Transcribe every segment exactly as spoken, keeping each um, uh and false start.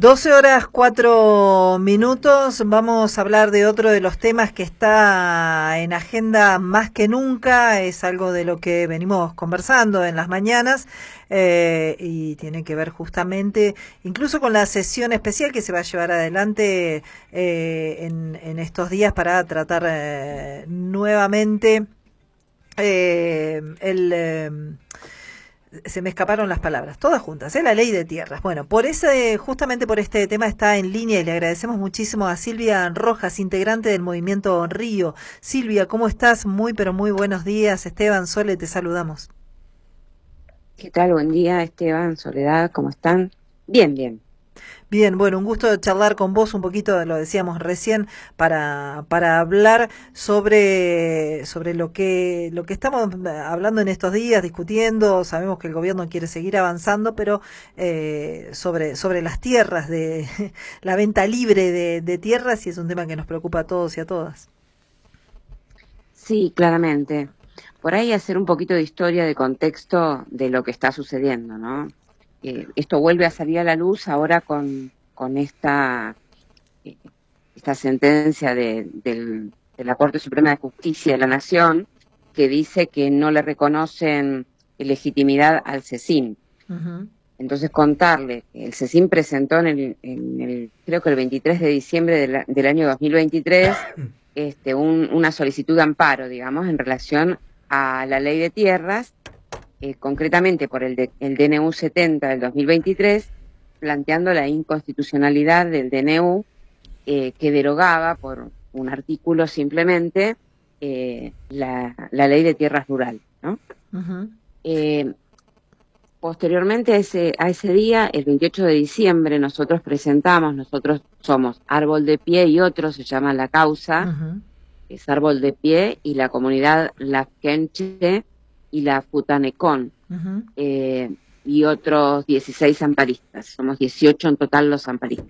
doce horas cuatro minutos, vamos a hablar de otro de los temas que está en agenda más que nunca, es algo de lo que venimos conversando en las mañanas eh, y tiene que ver justamente incluso con la sesión especial que se va a llevar adelante eh, en, en estos días para tratar eh, nuevamente eh, el... Eh, se me escaparon las palabras, todas juntas, ¿eh? La ley de tierras. Bueno, por ese, justamente por este tema está en línea y le agradecemos muchísimo a Silvia Rojas, integrante del Movimiento Río. Silvia, ¿cómo estás? Muy, pero muy buenos días. Esteban, Sole, te saludamos. ¿Qué tal? Buen día, Esteban, Soledad, ¿cómo están? Bien, bien. Bien, bueno, un gusto charlar con vos un poquito, lo decíamos recién, para, para hablar sobre, sobre lo que, lo que estamos hablando en estos días, discutiendo. Sabemos que el gobierno quiere seguir avanzando, pero eh, sobre, sobre las tierras, de la venta libre de, de tierras, y es un tema que nos preocupa a todos y a todas. Sí, claramente. Por ahí hacer un poquito de historia, de contexto de lo que está sucediendo, ¿no? Eh, esto vuelve a salir a la luz ahora con, con esta, eh, esta sentencia de, del, de la Corte Suprema de Justicia de la Nación, que dice que no le reconocen legitimidad al CECIN. Uh-huh. Entonces contarle que el CECIN presentó en el, en el, creo que el veintitrés de diciembre de la, del año dos mil veintitrés, este, un, una solicitud de amparo, digamos, en relación a la ley de tierras, eh, concretamente por el, de, el D N U setenta del dos mil veintitrés, planteando la inconstitucionalidad del D N U, eh, que derogaba por un artículo simplemente eh, la, la ley de tierras rural, ¿no? Uh-huh. Eh, posteriormente a ese, a ese día, el veintiocho de diciembre, nosotros presentamos, nosotros somos Árbol de Pie y otros, se llama La Causa, Uh-huh. es Árbol de Pie, y la comunidad Lafkenche y la Futanecón, Uh-huh. eh, y otros dieciséis amparistas, somos dieciocho en total los amparistas.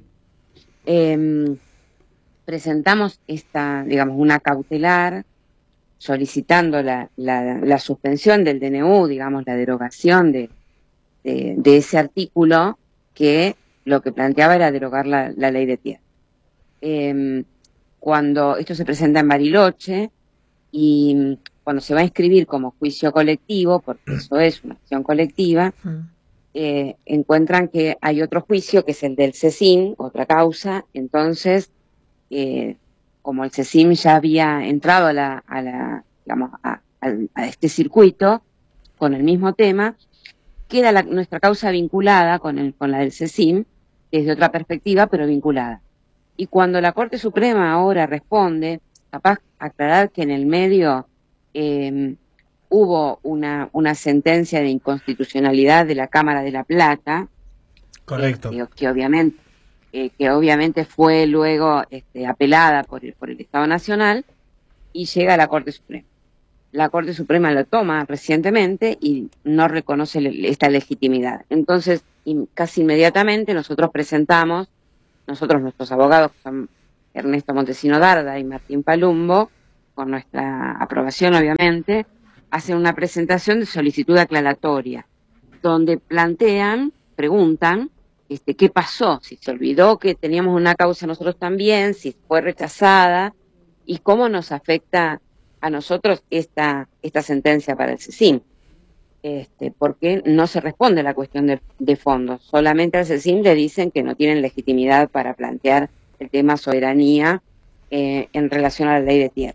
Eh, presentamos esta, digamos, una cautelar solicitando la, la, la suspensión del D N U, digamos, la derogación de, de, de ese artículo que lo que planteaba era derogar la, la ley de tierra. Eh, cuando esto se presenta en Bariloche y cuando se va a inscribir como juicio colectivo, porque eso es una acción colectiva, Uh-huh. eh, encuentran que hay otro juicio que es el del CECIN, otra causa. Entonces, eh, como el CECIN ya había entrado a la, a la digamos, a, a, a este circuito con el mismo tema, queda la, nuestra causa vinculada con, el, con la del CECIN desde otra perspectiva, pero vinculada. Y cuando la Corte Suprema ahora responde, capaz aclarar que en el medio eh, hubo una, una sentencia de inconstitucionalidad de la Cámara de La Plata, correcto, eh, que obviamente eh, que obviamente fue luego este, apelada por el, por el Estado Nacional y llega a la Corte Suprema. La Corte Suprema lo toma recientemente y no reconoce le, esta legitimidad. Entonces, in, casi inmediatamente nosotros presentamos, nosotros nuestros abogados, que son Ernesto Montesino Darda y Martín Palumbo, con nuestra aprobación obviamente, hacen una presentación de solicitud aclaratoria, donde plantean, preguntan, este, qué pasó, si se olvidó que teníamos una causa nosotros también, si fue rechazada, y cómo nos afecta a nosotros esta, esta sentencia para el CECIN. Este, porque no se responde a la cuestión de, de fondos, solamente al CECIN le dicen que no tienen legitimidad para plantear el tema soberanía eh, en relación a la ley de tierra.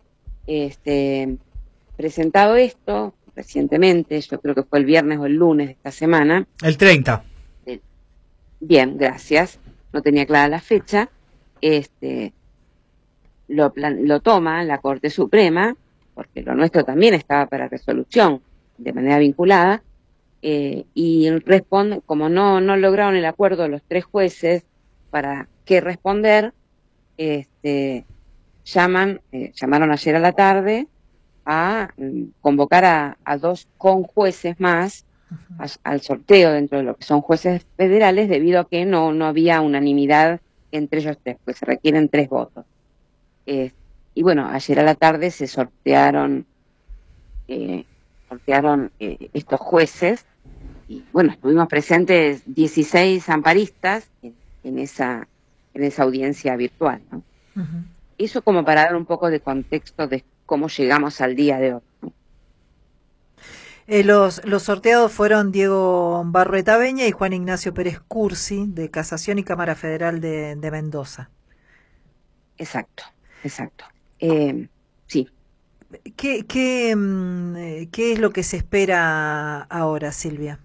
Este, presentado esto recientemente, yo creo que fue el viernes o el lunes de esta semana. El treinta. Eh, bien, gracias. No tenía clara la fecha. Este, lo, lo toma la Corte Suprema, porque lo nuestro también estaba para resolución de manera vinculada, eh, y responde, como no, no lograron el acuerdo los tres jueces para qué responder, este, llaman, eh, llamaron ayer a la tarde a mm, convocar a, a dos conjueces más a, al sorteo dentro de lo que son jueces federales, debido a que no, no había unanimidad entre ellos tres, pues se requieren tres votos. Eh, y bueno, ayer a la tarde se sortearon eh, sortearon eh, estos jueces, y bueno, estuvimos presentes dieciséis amparistas, que, en esa, en esa audiencia virtual, ¿no? Ujú. Eso como para dar un poco de contexto de cómo llegamos al día de hoy, ¿no? Eh, los, los sorteados fueron Diego Barrueta Beña y Juan Ignacio Pérez Cursi, de Casación y Cámara Federal de, de Mendoza. Exacto, exacto. Eh, sí. ¿Qué, qué, mm, eh, ¿Qué es lo que se espera ahora, Silvia?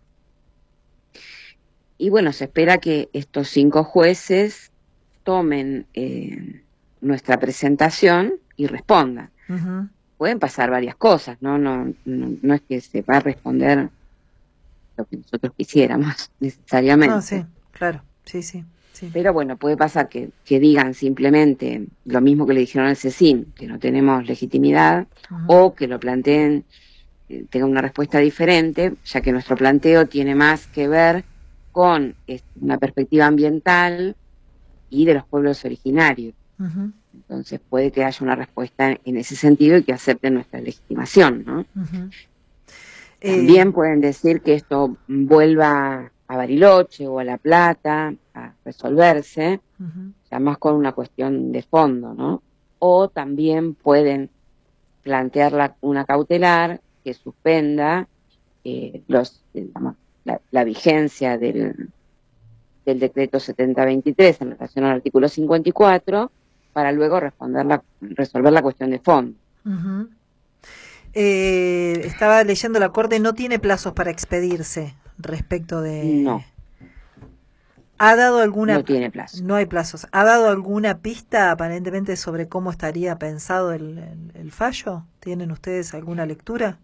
Y bueno, se espera que estos cinco jueces tomen eh, nuestra presentación y respondan. Uh-huh. Pueden pasar varias cosas, ¿no? No, no, no es que se va a responder lo que nosotros quisiéramos necesariamente. No, sí, claro, sí, sí, sí. Pero bueno, puede pasar que, que digan simplemente lo mismo que le dijeron al CECIN, que no tenemos legitimidad, Uh-huh. o que lo planteen, eh, tengan una respuesta diferente, ya que nuestro planteo tiene más que ver con eh, una perspectiva ambiental y de los pueblos originarios. Uh-huh. Entonces puede que haya una respuesta en ese sentido y que acepten nuestra legitimación, ¿no? Uh-huh. También Eh, pueden decir que esto vuelva a Bariloche o a La Plata a resolverse, uh-huh. ya más con una cuestión de fondo, ¿no? O también pueden plantear la, una cautelar que suspenda eh, los, digamos, la, la vigencia del, del decreto setenta veintitrés en relación al artículo cincuenta y cuatro para luego responder la, resolver la cuestión de fondo. Uh-huh. Eh, estaba leyendo, la Corte no tiene plazos para expedirse respecto de... No. ¿Ha dado alguna... No tiene plazo. No hay plazos. ¿Ha dado alguna pista aparentemente sobre cómo estaría pensado el, el, el fallo? ¿Tienen ustedes alguna lectura?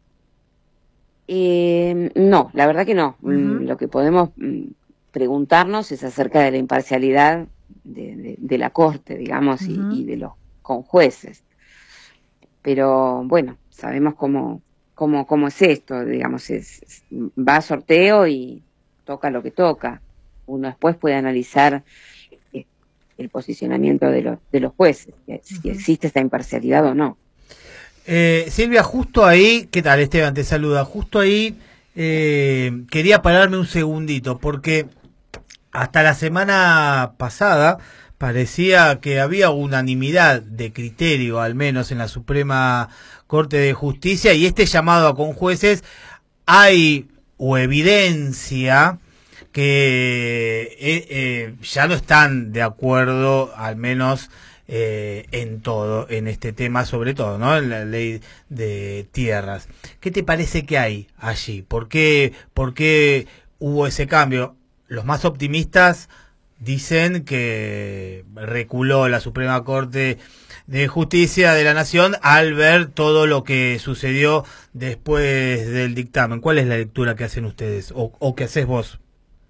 Eh, no, la verdad que no. Uh-huh. Lo que podemos preguntarnos es acerca de la imparcialidad de, de, de la Corte, digamos, uh-huh. y, y de los conjueces. Pero bueno, sabemos cómo, cómo, cómo es esto, digamos, es, es, va a sorteo y toca lo que toca. Uno después puede analizar eh, el posicionamiento de los, de los jueces, si uh-huh. existe esa imparcialidad o no. Eh, Silvia, justo ahí, ¿qué tal, Esteban? Te saluda. Justo ahí eh, quería pararme un segundito, porque hasta la semana pasada parecía que había unanimidad de criterio, al menos en la Suprema Corte de Justicia, y este llamado a conjueces, hay o evidencia que eh, eh, ya no están de acuerdo, al menos eh, en todo, en este tema sobre todo, ¿no? En la ley de tierras. ¿Qué te parece que hay allí? ¿Por qué, por qué hubo ese cambio? Los más optimistas dicen que reculó la Suprema Corte de Justicia de la Nación al ver todo lo que sucedió después del dictamen. ¿Cuál es la lectura que hacen ustedes o, o que haces vos?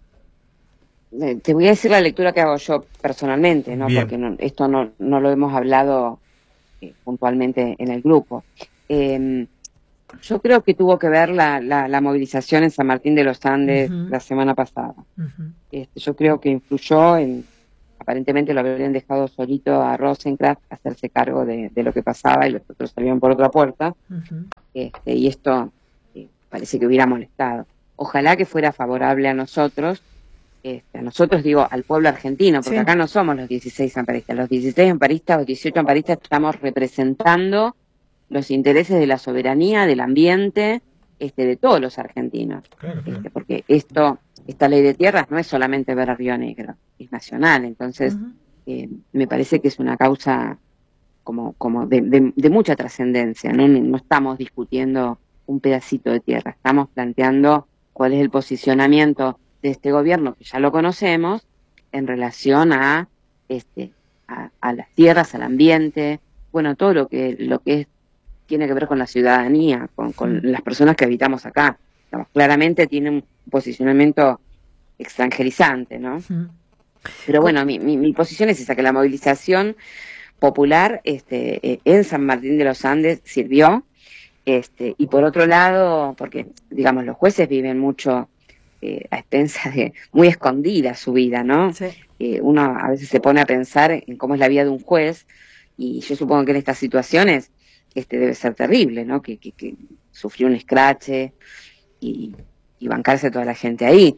Te voy a decir la lectura que hago yo personalmente, ¿no? Bien. Porque no, esto no, no lo hemos hablado eh, puntualmente en el grupo. Eh, yo creo que tuvo que ver la, la, la movilización en San Martín de los Andes uh-huh. la semana pasada. Uh-huh. Este, yo creo que influyó en, aparentemente lo habrían dejado solito a Rosenkrantz hacerse cargo de, de lo que pasaba y los otros salieron por otra puerta. Uh-huh. Este, y esto eh, parece que hubiera molestado. Ojalá que fuera favorable a nosotros. Este, a nosotros digo al pueblo argentino, porque sí. Acá no somos los dieciséis amparistas, los dieciséis amparistas o dieciocho amparistas estamos representando los intereses de la soberanía, del ambiente, este, de todos los argentinos, claro, claro. Este, porque esto, esta ley de tierras no es solamente ver a Río Negro, es nacional, entonces uh-huh. eh, me parece que es una causa como, como de, de, de mucha trascendencia, ¿no? No estamos discutiendo un pedacito de tierra, estamos planteando cuál es el posicionamiento de este gobierno, que ya lo conocemos, en relación a este a, a las tierras, al ambiente, bueno, todo lo que lo que es, tiene que ver con la ciudadanía, con, con las personas que habitamos acá. Digamos, claramente tiene un posicionamiento extranjerizante, ¿no? Pero bueno, mi, mi, mi posición es esa, que la movilización popular este, eh, en San Martín de los Andes sirvió, este, y por otro lado, porque, digamos, los jueces viven mucho Eh, a expensas de, muy escondida su vida, ¿no? Sí. Eh, uno a veces se pone a pensar en cómo es la vida de un juez, y yo supongo que en estas situaciones este debe ser terrible, ¿no? Que, que, que sufrió un escrache y, y bancarse a toda la gente ahí.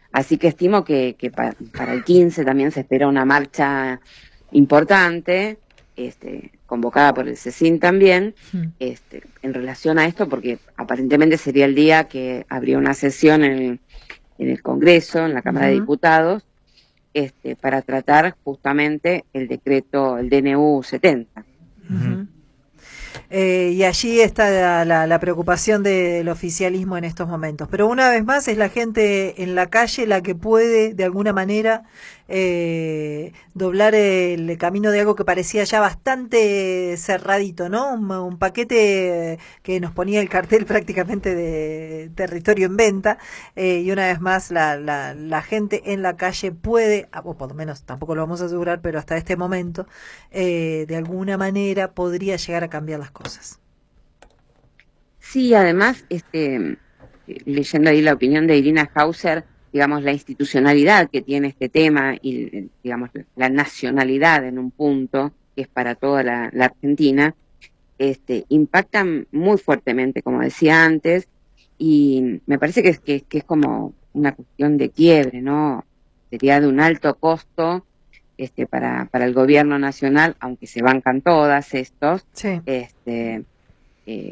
Así que estimo que, que para, para el quince también se espera una marcha importante, este, convocada por el CECIN también, este, en relación a esto, porque aparentemente sería el día que habría una sesión en, en el Congreso, en la Cámara uh-huh. de Diputados, este, para tratar justamente el decreto, el D N U setenta. Uh-huh. Eh, y allí está la, la, la preocupación del oficialismo en estos momentos. Pero una vez más es la gente en la calle la que puede de alguna manera eh, doblar el camino de algo que parecía ya bastante cerradito, ¿no? Un, un paquete que nos ponía el cartel prácticamente de territorio en venta, eh, y una vez más la, la, la gente en la calle puede, o por lo menos tampoco lo vamos a asegurar, pero hasta este momento eh, de alguna manera podría llegar a cambiar las cosas. Sí, además, este, leyendo ahí la opinión de Irina Hauser, digamos, la institucionalidad que tiene este tema y, digamos, la nacionalidad en un punto, que es para toda la, la Argentina, este, impactan muy fuertemente, como decía antes, y me parece que es, que, que es como una cuestión de quiebre, ¿no? Sería de un alto costo este, para, para el gobierno nacional, aunque se bancan todas estos, sí. este, eh,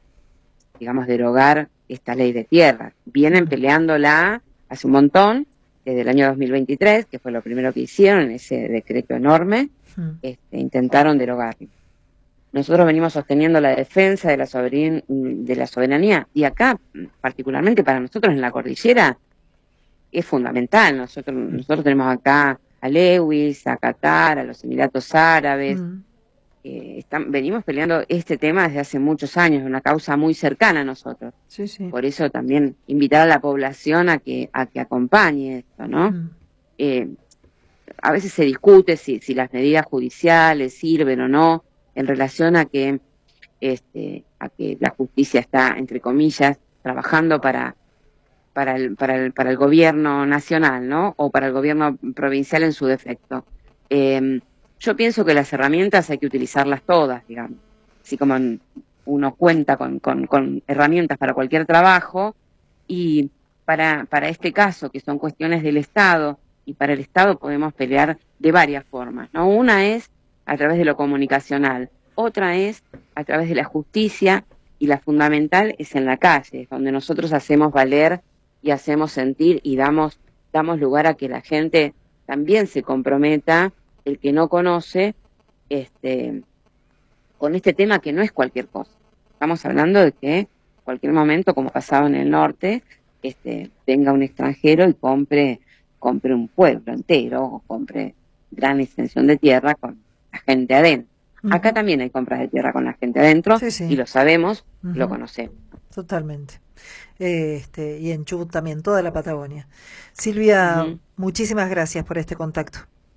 digamos, derogar esta ley de tierra. Vienen peleándola hace un montón, desde el año dos mil veintitrés, que fue lo primero que hicieron, ese decreto enorme, mm. este, intentaron derogarlo. Nosotros venimos sosteniendo la defensa de la, soberan- de la soberanía, y acá, particularmente para nosotros en la cordillera, es fundamental. Nosotros, nosotros tenemos acá a Lewis, a Qatar, a los Emiratos Árabes, mm. eh, están, venimos peleando este tema desde hace muchos años, una causa muy cercana a nosotros. Sí, sí. Por eso también invitar a la población a que a que acompañe esto, ¿no? Mm. Eh, a veces se discute si, si las medidas judiciales sirven o no en relación a que este a que la justicia está, entre comillas, trabajando para para el para el para el gobierno nacional, ¿no? O para el gobierno provincial en su defecto. Eh, yo pienso que las herramientas hay que utilizarlas todas, digamos. Así como en, uno cuenta con, con, con herramientas para cualquier trabajo, y para, para este caso, que son cuestiones del Estado, y para el Estado podemos pelear de varias formas, ¿no? Una es a través de lo comunicacional, otra es a través de la justicia, y la fundamental es en la calle, donde nosotros hacemos valer y hacemos sentir y damos, damos lugar a que la gente también se comprometa, el que no conoce, este, con este tema que no es cualquier cosa. Estamos hablando de que en cualquier momento, como pasaba en el norte, este, venga un extranjero y compre, compre un pueblo entero, o compre gran extensión de tierra con la gente adentro. Uh-huh. Acá también hay compras de tierra con la gente adentro, sí, sí. y lo sabemos, uh-huh. lo conocemos. Totalmente. Este, y en Chubut también, toda la Patagonia. Silvia, uh-huh. muchísimas gracias por este contacto.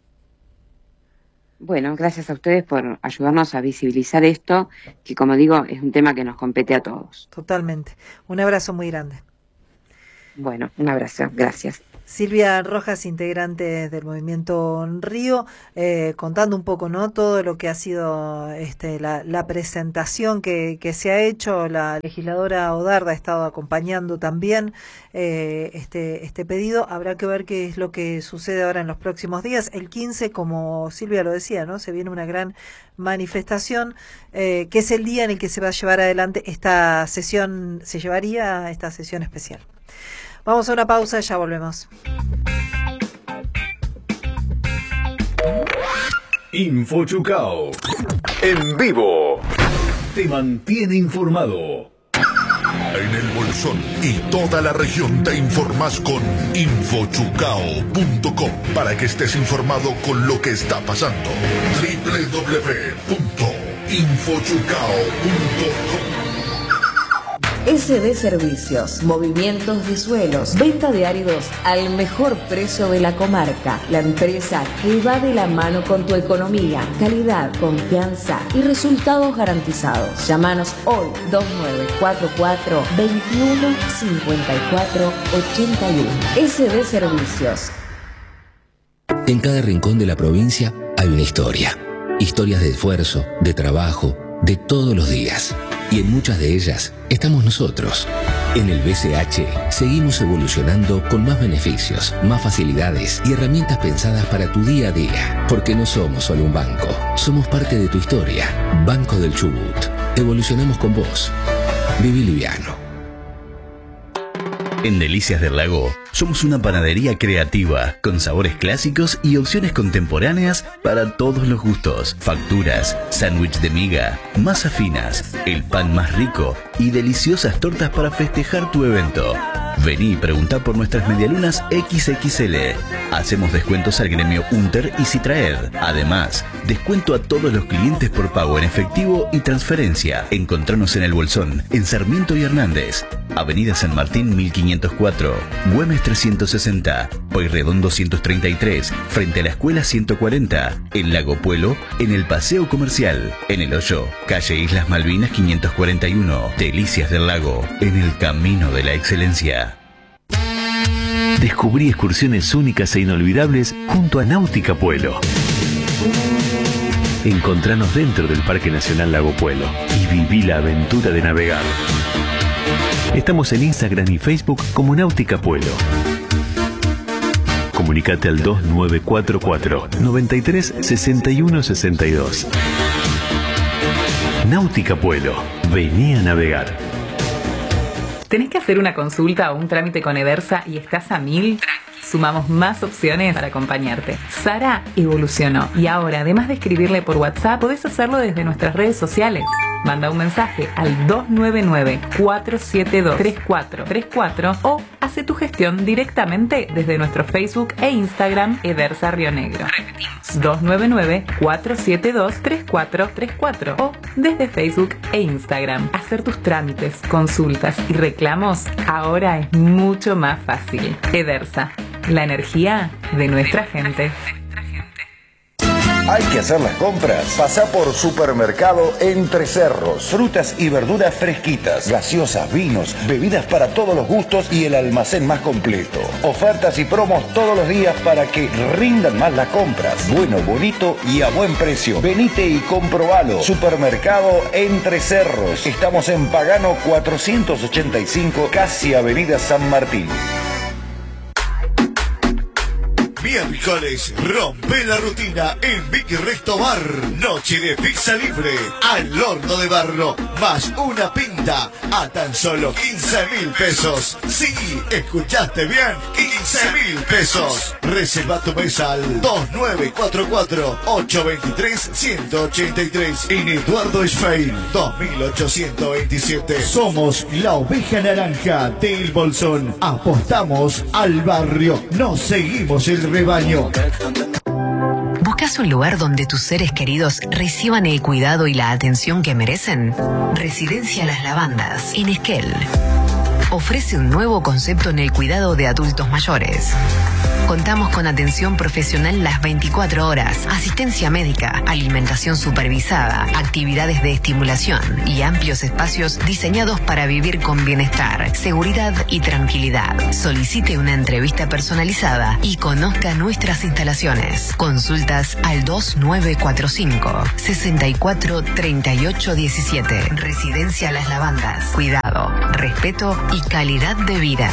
Bueno, gracias a ustedes por ayudarnos a visibilizar esto, que como digo, es un tema que nos compete a todos. Totalmente. Un abrazo muy grande. Bueno, un abrazo. Gracias. Silvia Rojas, integrante del Movimiento Río, eh, contando un poco, ¿no? Todo lo que ha sido este, la, la presentación que, que se ha hecho. La legisladora Odarda ha estado acompañando también eh, este, este pedido. Habrá que ver qué es lo que sucede ahora en los próximos días. El quince, como Silvia lo decía, ¿no? Se viene una gran manifestación, eh, que es el día en el que se va a llevar adelante esta sesión, se llevaría esta sesión especial. Vamos a una pausa y ya volvemos. InfoChucao. En vivo. Te mantiene informado. En el Bolsón y toda la región te informas con info chucao punto com para que estés informado con lo que está pasando. doble u doble u doble u punto info chucao punto com. S D Servicios, movimientos de suelos, venta de áridos al mejor precio de la comarca. La empresa que va de la mano con tu economía, calidad, confianza y resultados garantizados. Llámanos hoy dos nueve cuatro cuatro, dos uno cinco cuatro ocho uno. S D Servicios. En cada rincón de la provincia hay una historia. Historias de esfuerzo, de trabajo, de todos los días. Y en muchas de ellas estamos nosotros. En el B C H seguimos evolucionando con más beneficios, más facilidades y herramientas pensadas para tu día a día. Porque no somos solo un banco, somos parte de tu historia. Banco del Chubut. Evolucionamos con vos. Viví liviano. En Delicias del Lago somos una panadería creativa con sabores clásicos y opciones contemporáneas para todos los gustos. Facturas, sándwich de miga, masas finas, el pan más rico y deliciosas tortas para festejar tu evento. Vení y preguntá por nuestras medialunas equis equis ele. Hacemos descuentos al gremio Unter y Citraed. Además, descuento a todos los clientes por pago en efectivo y transferencia. Encontranos en El Bolsón, en Sarmiento y Hernández. Avenida San Martín mil quinientos cuatro, Güemes trescientos sesenta, Pueyrredón doscientos treinta y tres, frente a la Escuela ciento cuarenta, en Lago Puelo, en el Paseo Comercial, en El Hoyo, calle Islas Malvinas quinientos cuarenta y uno. Delicias del Lago, en el camino de la excelencia. Descubrí excursiones únicas e inolvidables junto a Náutica Puelo. Encontranos dentro del Parque Nacional Lago Puelo y viví la aventura de navegar. Estamos en Instagram y Facebook como Náutica Puelo. Comunicate al dos nueve cuatro cuatro, nueve tres, seis uno seis dos. Náutica Puelo. Vení a navegar. ¿Tenés que hacer una consulta o un trámite con Edersa y estás a mil? Sumamos más opciones para acompañarte. Sara evolucionó y ahora, además de escribirle por WhatsApp, podés hacerlo desde nuestras redes sociales. Manda un mensaje al dos nueve nueve, cuatro siete dos, tres cuatro tres cuatro o hace tu gestión directamente desde nuestro Facebook e Instagram Edersa Río Negro. Repetimos, dos nueve nueve, cuatro siete dos, tres cuatro tres cuatro o desde Facebook e Instagram. Hacer tus trámites, consultas y reclamos ahora es mucho más fácil. Edersa, la energía de nuestra gente. Hay que hacer las compras. Pasá por Supermercado Entre Cerros. Frutas y verduras fresquitas, gaseosas, vinos, bebidas para todos los gustos y el almacén más completo. Ofertas y promos todos los días para que rindan más las compras. Bueno, bonito y a buen precio. Venite y comprobalo. Supermercado Entre Cerros. Estamos en Pagano cuatrocientos ochenta y cinco, casi Avenida San Martín. Miércoles, rompe la rutina en Vicky Resto Bar. Noche de pizza libre al horno de barro, más una pinta a tan solo quince mil pesos. Sí, escuchaste bien, quince mil pesos. Reserva tu mesa al dos nueve cuatro cuatro, ocho dos tres, uno ocho tres. En Eduardo Schwein, dos mil ochocientos veintisiete. Somos la oveja naranja del Bolsón. Apostamos al barrio, nos seguimos el rebaño. ¿Buscas un lugar donde tus seres queridos reciban el cuidado y la atención que merecen? Residencia Las Lavandas, en Esquel. Ofrece un nuevo concepto en el cuidado de adultos mayores. Contamos con atención profesional las veinticuatro horas, asistencia médica, alimentación supervisada, actividades de estimulación y amplios espacios diseñados para vivir con bienestar, seguridad y tranquilidad. Solicite una entrevista personalizada y conozca nuestras instalaciones. Consultas al dos nueve cuatro cinco, seis cuatro, tres ocho uno siete. Residencia Las Lavandas. Cuidado, respeto y calidad de vida.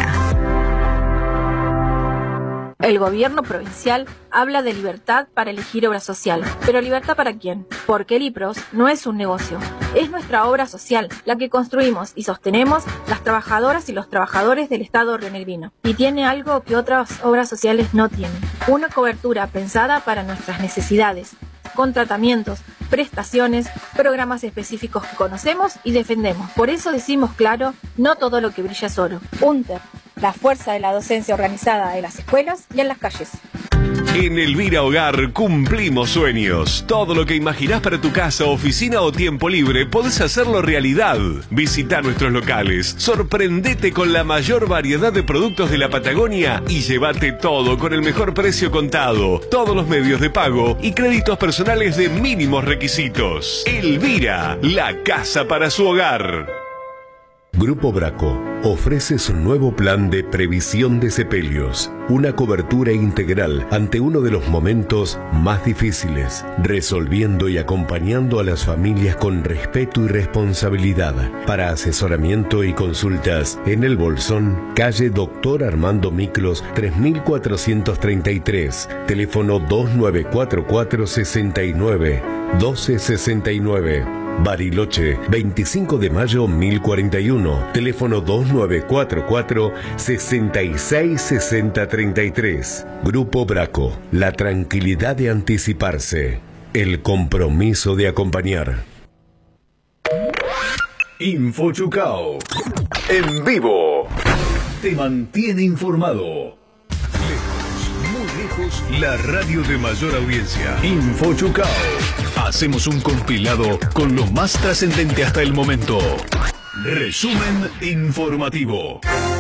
El gobierno provincial habla de libertad para elegir obra social. ¿Pero libertad para quién? Porque el I P R O S no es un negocio. Es nuestra obra social, la que construimos y sostenemos las trabajadoras y los trabajadores del Estado rionegrino. Y tiene algo que otras obras sociales no tienen. Una cobertura pensada para nuestras necesidades, con tratamientos, prestaciones, programas específicos que conocemos y defendemos. Por eso decimos claro, no todo lo que brilla es oro. UNTER, la fuerza de la docencia organizada en las escuelas y en las calles. En Elvira Hogar cumplimos sueños. Todo lo que imaginás para tu casa, oficina o tiempo libre, podés hacerlo realidad. Visita nuestros locales, sorprendete con la mayor variedad de productos de la Patagonia y llévate todo con el mejor precio contado, todos los medios de pago y créditos personales de mínimos requisitos. Elvira, la casa para su hogar. Grupo Braco ofrece su nuevo plan de previsión de sepelios, una cobertura integral ante uno de los momentos más difíciles, resolviendo y acompañando a las familias con respeto y responsabilidad. Para asesoramiento y consultas en El Bolsón, calle Doctor Armando Miklos tres mil cuatrocientos treinta y tres, teléfono dos nueve cuatro cuatro seis nueve uno dos seis nueve. Bariloche, veinticinco de mayo mil cuarenta y uno, teléfono dos nueve cuatro cuatro seis seis seis cero tres tres. Grupo Braco, la tranquilidad de anticiparse, el compromiso de acompañar. Info Chucao, en vivo, te mantiene informado. La radio de mayor audiencia. Info Chucao. Hacemos un compilado con lo más trascendente hasta el momento. Resumen informativo.